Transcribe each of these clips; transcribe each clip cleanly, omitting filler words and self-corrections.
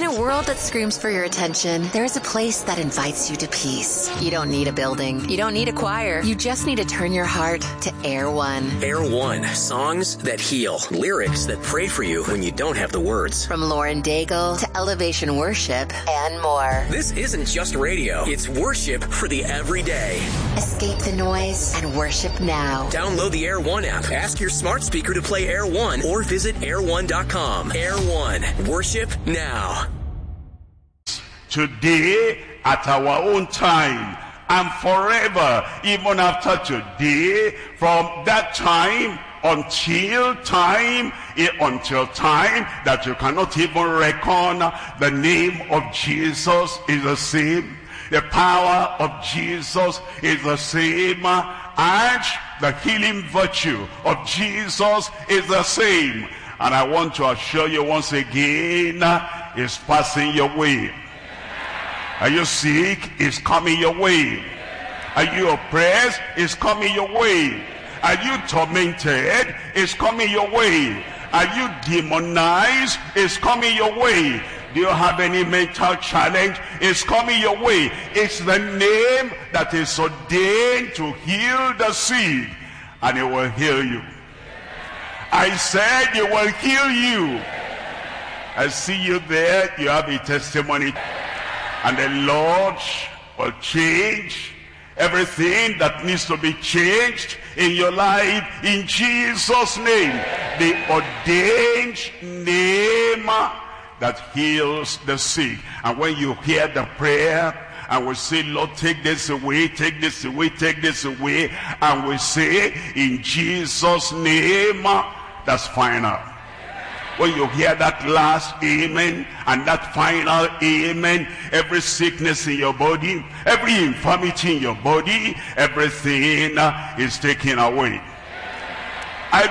a world that screams for your attention, there is a place that invites you to peace. You don't need a building. You don't need a choir. You just need to turn your heart to Air One. Air One. Songs that heal. Lyrics that pray for you when you don't have the words. From Lauren Daigle to Elevation Worship and more. This isn't just radio. It's worship for the everyday. Escape the noise and worship now. Download the Air One app. Ask your smart speaker to play Air One or visit air1.com. Air One. Worship now. Today, at our own time, and forever, even after today, from that time until time that you cannot even reckon, the name of Jesus is the same. The power of Jesus is the same, and the healing virtue of Jesus is the same. And I want to assure you once again, it's passing your way. Are you sick? It's coming your way. Are you oppressed? It's coming your way. Are you tormented? It's coming your way. Are you demonized? It's coming your way. Do you have any mental challenge? It's coming your way. It's the name that is ordained to heal the sick, and it will heal you. I said it will heal you. I see you there. You have a testimony. And the Lord will change everything that needs to be changed in your life in Jesus' name. The ordained name that heals the sick. And when you hear the prayer, and we say, Lord, take this away, take this away, take this away, and we say, in Jesus' name, that's final. When you hear that last amen and that final amen, every sickness in your body, every infirmity in your body, everything is taken away. I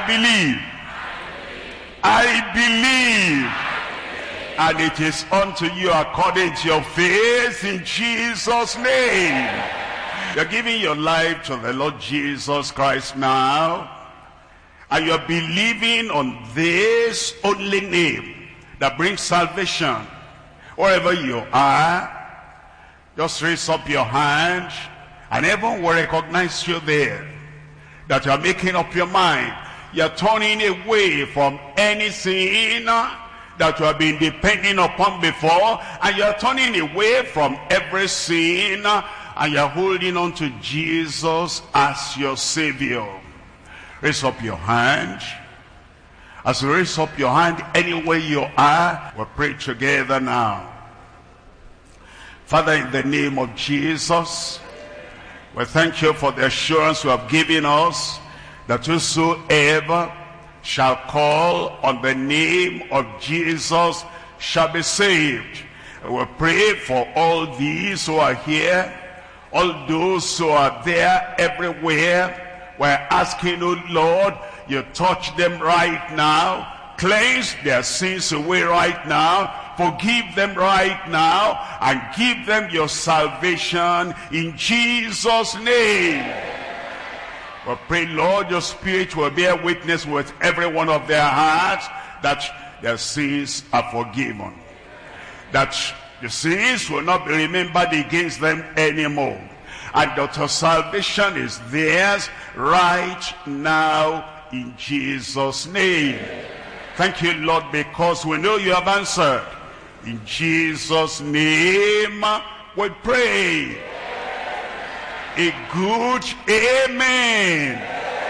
believe, and it is unto you according to your faith in Jesus' name. You're giving your life to the Lord Jesus Christ now, and you're believing on this only name that brings salvation. Wherever you are, just raise up your hand, and everyone will recognize you there, that you're making up your mind. You're turning away from anything that you have been depending upon before, and you're turning away from every sin, and you're holding on to Jesus as your Savior. Raise up your hand. As you raise up your hand, anywhere you are, we'll pray together now. Father, in the name of Jesus, we thank you for the assurance you have given us that whosoever shall call on the name of Jesus shall be saved. We pray for all these who are here, all those who are there everywhere. We're asking, oh Lord, you touch them right now, cleanse their sins away right now, forgive them right now, and give them your salvation in Jesus' name. We pray, Lord, your Spirit will bear witness with every one of their hearts that their sins are forgiven, that the sins will not be remembered against them anymore, and that your salvation is theirs right now in Jesus' name. Thank you, Lord, because we know you have answered. In Jesus' name we pray. A good amen.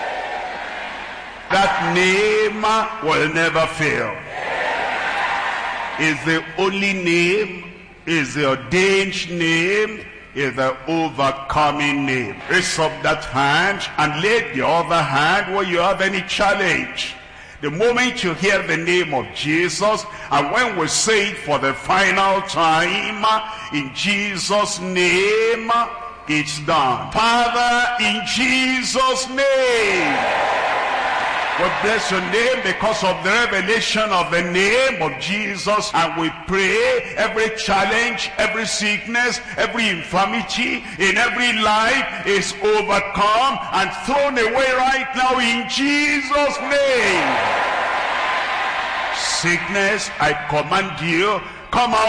That name will never fail. Is the only name, is the ordained name, is the overcoming name. Raise up that hand and lay the other hand where you have any challenge. The moment you hear the name of Jesus, and when we say it for the final time, in Jesus' name, it's done. Father, in Jesus' name, we bless your name because of the revelation of the name of Jesus, and we pray every challenge, every sickness, every infirmity in every life is overcome and thrown away right now in Jesus' name. Sickness, I command you, come out.